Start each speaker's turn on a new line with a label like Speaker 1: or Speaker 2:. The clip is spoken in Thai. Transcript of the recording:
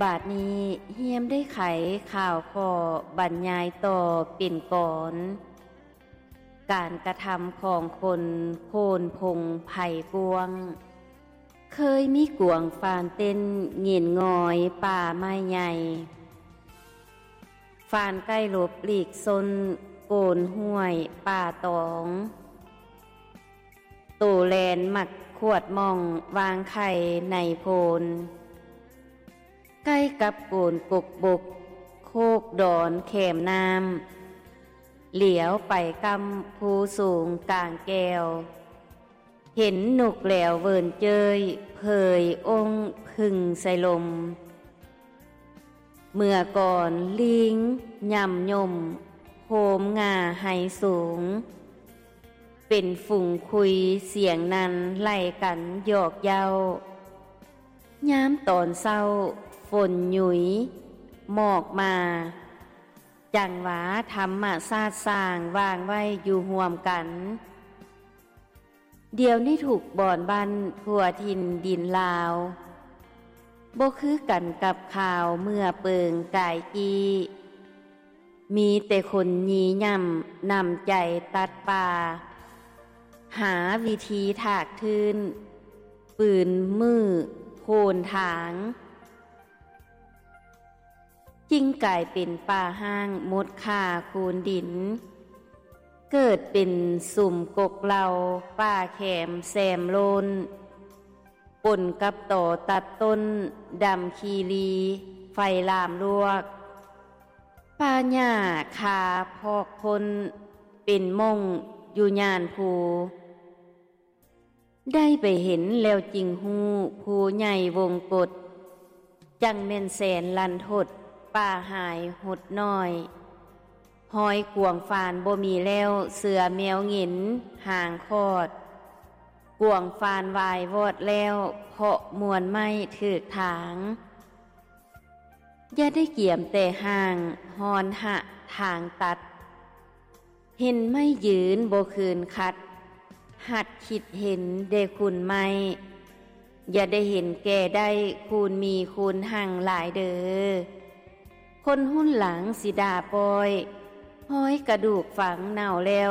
Speaker 1: บาดนี้เฮียมได้ไขข่าวข้อบรรยายต่อเป็นก่อนการกระทำของคนโคนพงไผ่กวงเคยมีกวงฟานเต้นเงียนงอยป่าไม้ใหญ่ฟานใกล้หลบหลีกซนโกนห้วยป่าตองโตแลนหมักขวดม่องวางไข่ในโพนใกล้กับโกนกกบกโคกดอนแขมน้ำเหลียวไปกำภูสูงกลางแก้วเห็นหนุกแหลวเวินเจยเผยองค์พึ่งใส่ลมเมื่อก่อนลิงย่ำยมโหมงาไห้สูงเป็นฝุ่งคุยเสียงนั้นไล่กันหยอกเย้าย้ำตอนเศร้าฝนหยุยหมอกมาจังหวาธรรมศาสตร์สร้างวางไว้อยู่ห่วมกันเดี๋ยวนี้ถูกบ่อนบันทั่วถิ่นดินลาวบ่คือกันกับข่าวเมื่อเปิงกายกีมีแต่คนยีย่ำนำใจตัดป่าหาวิธีถากทืนปืนมือโคนถางจึงกลายเป็นป่าห้างมดค่าคูนดินเกิดเป็นสุ่มกกเหล่าป่าแขมแซมโลนปนกับต่อตัดต้นดำคีรีไฟลามลวกป่าหญ้าคาพอกพนเป็นม่งอยู่ย่านภูได้ไปเห็นแล้วจริงหูภูใหญ่วงกฏจังเม่นแสนลันทดป่าหายหดน้อยหอยกวงฟานบ่มีแล้วเสือแมวหงินห่างคอดกวงฟานวายวอดแล้วเพาะมวนไม้ถือกถางอย่าได้เกี่ยมแต่ห่างหอนหะทางตัดเห็นไม่ยืนบ่คืนคัดหัดคิดเห็นได้คุณไม่อย่าได้เห็นแก่ได้คูณมีคูณห่างหลายเด้อคนหุ้นหลังสิดาปอยห้อยกระดูกฝังเน่าแล้ว